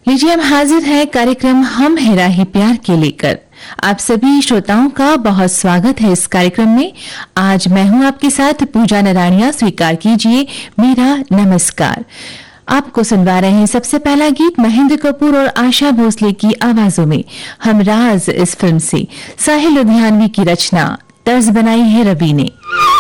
लीजिए हम हाजिर हैं कार्यक्रम हम है राही प्यार के लेकर। आप सभी श्रोताओं का बहुत स्वागत है इस कार्यक्रम में। आज मैं हूं आपके साथ पूजा नारायणिया। स्वीकार कीजिए मेरा नमस्कार। आपको सुनवा रहे हैं सबसे पहला गीत महेंद्र कपूर और आशा भोसले की आवाजों में हम राज इस फिल्म से। साहिल लुधियानवी की रचना, तर्ज बनाई है रवि ने।